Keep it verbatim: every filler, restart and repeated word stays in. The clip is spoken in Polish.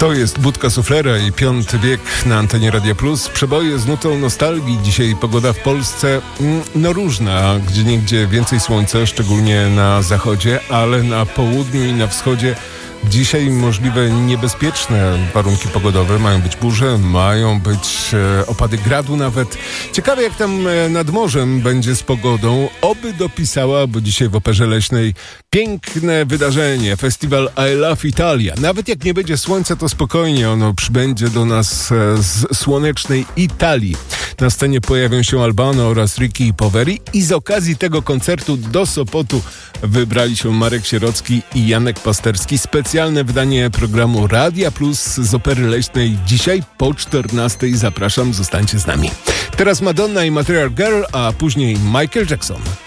To jest Budka Suflera i Piąty Wiek na antenie Radia Plus. Przeboje z nutą nostalgii. Dzisiaj pogoda w Polsce no różna. Gdzieniegdzie więcej słońca, szczególnie na zachodzie, ale na południu i na wschodzie dzisiaj możliwe niebezpieczne warunki pogodowe. Mają być burze, mają być e, opady gradu nawet. Ciekawe jak tam e, nad morzem będzie z pogodą. Oby dopisała, bo dzisiaj w Operze Leśnej piękne wydarzenie. Festiwal I Love Italia. Nawet jak nie będzie słońca, to spokojnie ono przybędzie do nas e, z słonecznej Italii. Na scenie pojawią się Albano oraz Ricky Poveri i z okazji tego koncertu do Sopotu wybrali się Marek Sierocki i Janek Pasterski. Specjalne wydanie programu Radia Plus z Opery Leśnej dzisiaj po czternastej. Zapraszam, zostańcie z nami. Teraz Madonna i Material Girl, a później Michael Jackson.